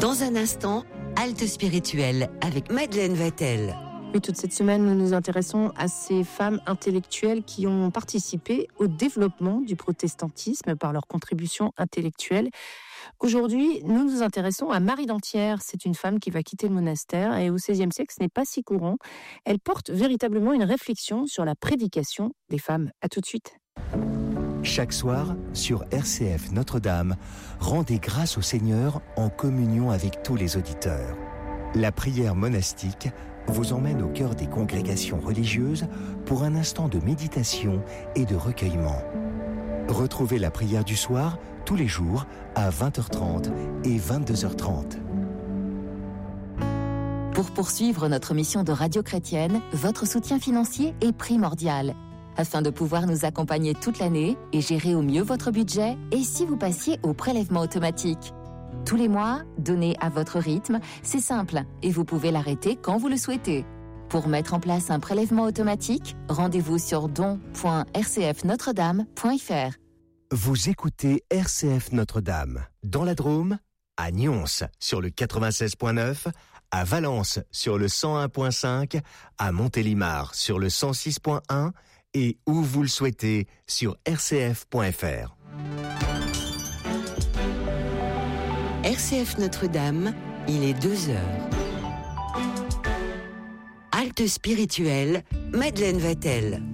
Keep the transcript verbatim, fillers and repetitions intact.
Dans un instant, halte spirituelle avec Madeleine Vatel. Et toute cette semaine, nous nous intéressons à ces femmes intellectuelles qui ont participé au développement du protestantisme par leur contribution intellectuelle. Aujourd'hui, nous nous intéressons à Marie d'Antières. C'est une femme qui va quitter le monastère et au seizième siècle, ce n'est pas si courant. Elle porte véritablement une réflexion sur la prédication des femmes. À tout de suite. Chaque soir, sur R C F Notre-Dame, rendez grâce au Seigneur en communion avec tous les auditeurs. La prière monastique vous emmène au cœur des congrégations religieuses pour un instant de méditation et de recueillement. Retrouvez la prière du soir tous les jours à vingt heures trente et vingt-deux heures trente. Pour poursuivre notre mission de radio chrétienne, votre soutien financier est primordial. Afin de pouvoir nous accompagner toute l'année et gérer au mieux votre budget, et si vous passiez au prélèvement automatique. Tous les mois, donnez à votre rythme, c'est simple et vous pouvez l'arrêter quand vous le souhaitez. Pour mettre en place un prélèvement automatique, rendez-vous sur don point r c f notre dame point f r. Vous écoutez R C F Notre-Dame, dans la Drôme, à Nyons sur le quatre-vingt-seize point neuf, à Valence sur le cent un point cinq, à Montélimar sur le cent six point un et où vous le souhaitez sur r c f point f r. R C F Notre-Dame, il est deux heures. Halte spirituelle, Madeleine Vatel.